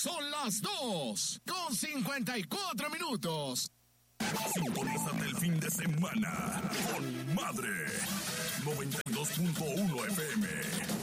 Son las 2:54. Sintonízate el fin de semana con Madre 92.1 FM.